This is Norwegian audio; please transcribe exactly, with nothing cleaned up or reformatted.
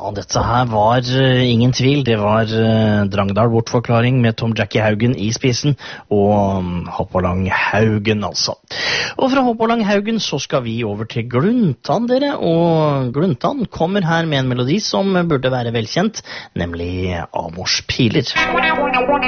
Ja, dette her var uh, ingen tvil. Det var uh, Drangedal bortforklaring med Tom Jackie Haugen i spissen, og um, Hoppalang Haugen, altså. Og fra Hoppalang Haugen så skal vi over til Gluntan, dere, og Gluntan kommer her med en melodi som burde være velkjent, nemlig Amors piler.